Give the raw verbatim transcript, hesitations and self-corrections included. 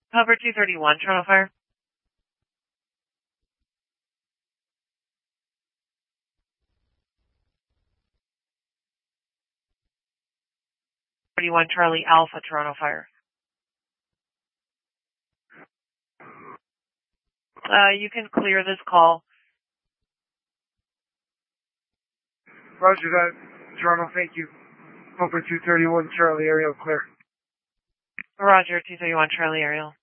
Cover two thirty-one, Toronto Fire. thirty-one Charlie Alpha, Toronto Fire. Uh, you can clear this call. Roger that, Toronto, thank you. Over two thirty-one Charlie, Ariel, clear. Roger, two thirty-one Charlie, Ariel.